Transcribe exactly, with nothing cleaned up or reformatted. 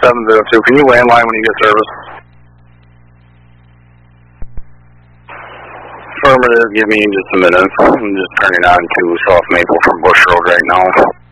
seven zero two. Can you landline when you get service? Affirmative, give me just a minute. I'm just turning on to South Maple from Bush Road right now.